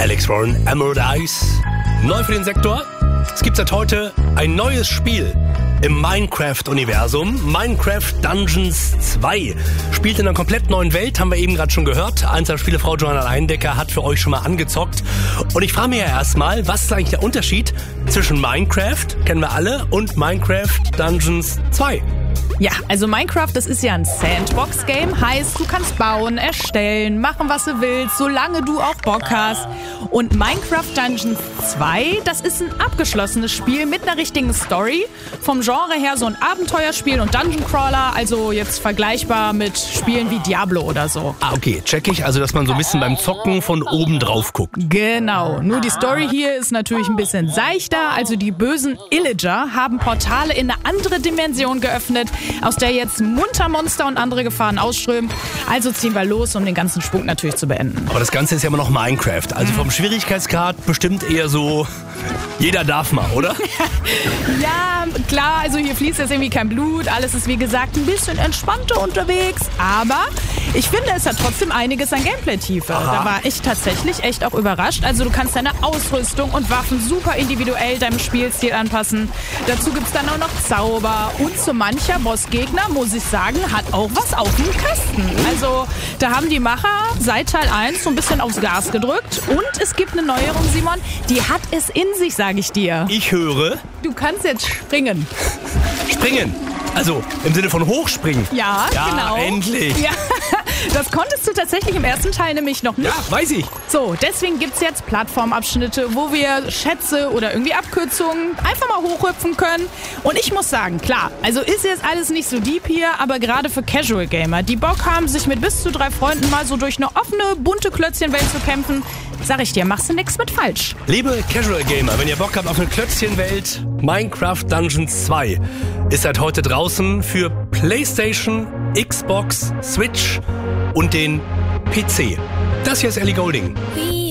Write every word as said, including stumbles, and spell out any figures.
Alex Warren, Emerald Eyes. Neu für den Sektor. Es gibt seit heute ein neues Spiel im Minecraft-Universum. Minecraft Dungeons zwei. Spielt in einer komplett neuen Welt, haben wir eben gerade schon gehört. Einzelspielefrau Johanna Leindecker hat für euch schon mal angezockt. Und ich frage mich ja erstmal, was ist eigentlich der Unterschied zwischen Minecraft, kennen wir alle, und Minecraft Dungeons zwei? Ja, also Minecraft, das ist ja ein Sandbox-Game, heißt, du kannst bauen, erstellen, machen, was du willst, solange du auch Bock hast. Und Minecraft Dungeons zwei, das ist ein abgeschlossenes Spiel mit einer richtigen Story. Vom Genre her so ein Abenteuerspiel und Dungeon Crawler, also jetzt vergleichbar mit Spielen wie Diablo oder so. Ah, okay, check ich. Also, dass man so ein bisschen beim Zocken von oben drauf guckt. Genau, nur die Story hier ist natürlich ein bisschen seichter. Also die bösen Illager haben Portale in eine andere Dimension geöffnet, aus der jetzt Muntermonster und andere Gefahren ausströmen. Also ziehen wir los, um den ganzen Spuk natürlich zu beenden. Aber das Ganze ist ja immer noch Minecraft. Also vom Schwierigkeitsgrad bestimmt eher so, jeder darf mal, oder? Ja, klar, also hier fließt jetzt irgendwie kein Blut. Alles ist wie gesagt ein bisschen entspannter unterwegs. Aber ich finde, es hat trotzdem einiges an Gameplay-Tiefe. Da war ich tatsächlich echt auch überrascht. Also du kannst deine Ausrüstung und Waffen super individuell deinem Spielstil anpassen. Dazu gibt's dann auch noch Zauber. Und so mancher Bossgegner, muss ich sagen, hat auch was auf dem Kasten. Also da haben die Macher seit Teil eins so ein bisschen aufs Gas gedrückt. Und es gibt eine Neuerung, Simon, die hat es in sich, sage ich dir. Ich höre. Du kannst jetzt springen. Springen? Also im Sinne von hochspringen? Ja, ja genau. Endlich. Ja, das konntest du tatsächlich im ersten Teil nämlich noch nicht. Ja, weiß ich. So, deswegen gibt's jetzt Plattformabschnitte, wo wir Schätze oder irgendwie Abkürzungen einfach mal hochhüpfen können. Und ich muss sagen, klar, also ist jetzt alles nicht so deep hier, aber gerade für Casual Gamer, die Bock haben, sich mit bis zu drei Freunden mal so durch eine offene, bunte Klötzchenwelt zu kämpfen, sag ich dir, machst du nichts mit falsch. Liebe Casual Gamer, wenn ihr Bock habt auf eine Klötzchenwelt, Minecraft Dungeons zwei ist seit heute draußen für PlayStation, Xbox, Switch und den P C. Das hier ist Ellie Goulding.